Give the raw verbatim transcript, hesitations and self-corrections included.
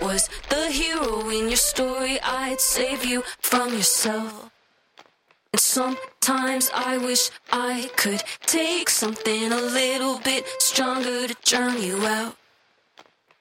was the hero in your story, I'd save you from yourself. And sometimes I wish I could take something a little bit stronger to drown you out.